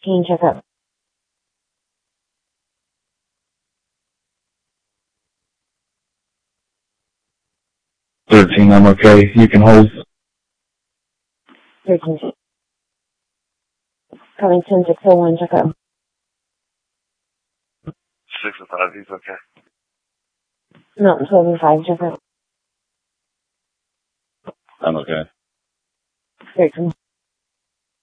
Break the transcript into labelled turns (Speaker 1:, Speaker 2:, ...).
Speaker 1: 16 checkup.
Speaker 2: 13, I'm okay. You can hold.
Speaker 1: 13. Covington 601 checkup.
Speaker 3: 605, he's okay.
Speaker 1: Mountain 1205 checkup.
Speaker 2: I'm okay.
Speaker 1: 13.